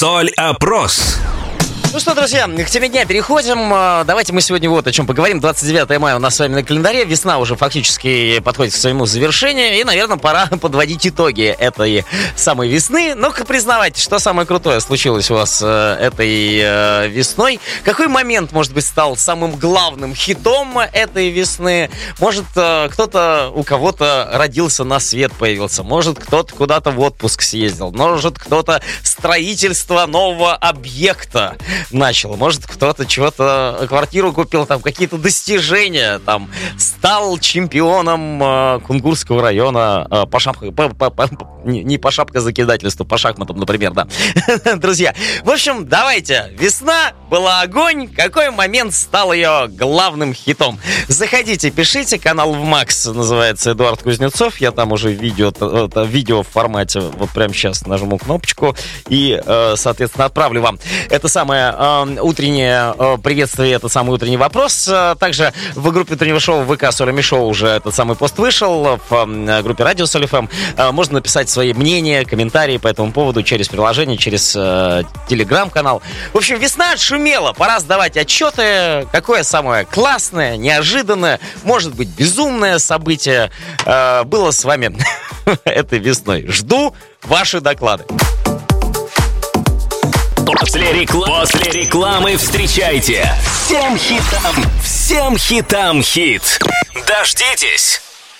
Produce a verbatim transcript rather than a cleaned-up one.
Соль-опрос. Ну что, друзья, к теме дня переходим. Давайте мы сегодня вот о чем поговорим. двадцать девятое мая у нас с вами на календаре. Весна уже фактически подходит к своему завершению. И, наверное, пора подводить итоги этой самой весны. Ну-ка, признавайте, что самое крутое случилось у вас этой весной. Какой момент, может быть, стал самым главным хитом этой весны? Может, кто-то, у кого-то родился на свет появился. Может, кто-то куда-то в отпуск съездил. Может, кто-то строительство нового объекта начал. Может, кто-то чего-то, квартиру купил, там какие-то достижения, там стал чемпионом э, Кунгурского района э, по шапке, по, по, по, не, не по шапкозакидательству, по шахматам, например, да. Друзья, в общем, давайте. Весна была огонь. Какой момент стал ее главным хитом? Заходите, пишите. Канал в Макс называется Эдуард Кузнецов. Я там уже видео, это видео в формате, вот прямо сейчас нажму кнопочку и, э, соответственно, отправлю вам это самое утреннее приветствие, этот самый утренний вопрос. Также в группе утреннего шоу ВК Солями Шоу уже этот самый пост вышел. В группе Радио Соль эф эм можно написать свои мнения, комментарии по этому поводу через приложение, через э, телеграм-канал. В общем, весна отшумела. Пора сдавать отчеты. Какое самое классное, неожиданное, может быть, безумное событие э, было с вами этой весной. Жду ваши доклады. После, реклам... После рекламы встречайте всем хитам, всем хитам хит. Дождитесь.